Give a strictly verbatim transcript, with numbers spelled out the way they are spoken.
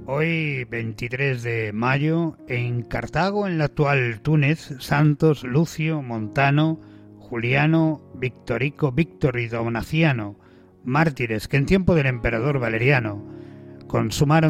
Hoy, veintitrés de mayo, en Cartago, en la actual Túnez, santos Lucio, Montano, Juliano, Victorico, Víctor y Donaciano, mártires que en tiempo del emperador Valeriano consumaron